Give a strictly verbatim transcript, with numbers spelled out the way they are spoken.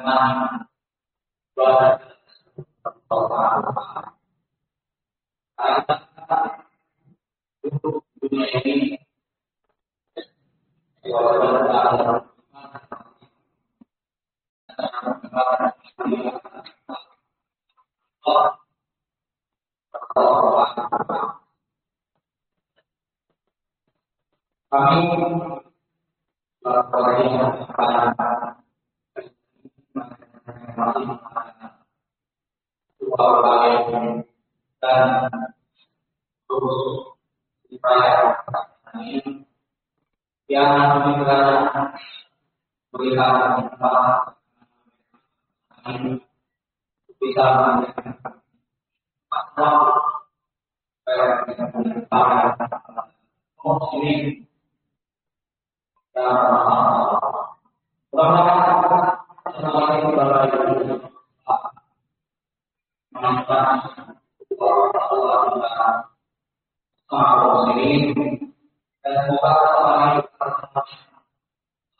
dengan ibadah Allah. Untuk dunia ini walaupun kami melakukan lain dan terus dipercaya ini yang kita berikan tempat bisa menjadi faktor muslim dan ulama selain berbagai manfaat Allah muslimin dan semoga